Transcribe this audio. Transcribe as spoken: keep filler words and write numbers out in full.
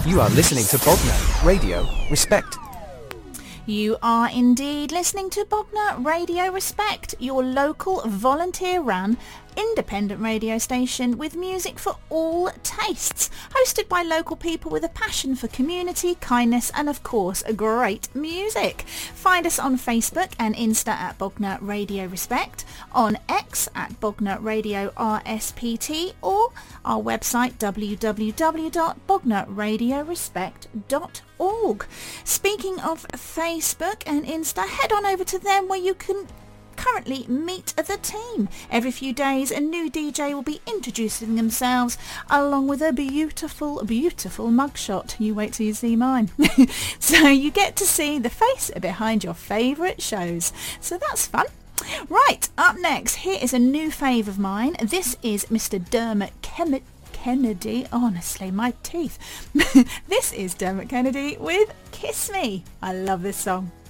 You are listening to Bogner Radio. Respect. You are indeed listening to Bogner Radio Respect, your local volunteer-run independent radio station with music for all tastes, hosted by local people with a passion for community, kindness and of course great music. Find us on Facebook and Insta at Bogner Radio Respect, on X at Bogner Radio R S P T, or our website w w w dot bogner radio respect dot org. Speaking of Facebook and Insta, head on over to them where you can currently meet the team. Every few days a new D J will be introducing themselves along with a beautiful, beautiful mugshot. You wait till you see mine. So you get to see the face behind your favourite shows. So that's fun. Right, up next, here is a new fave of mine. This is Mister Dermot Kennedy. Kennedy, honestly, my teeth. This is Dermot Kennedy with Kiss Me. I love this song.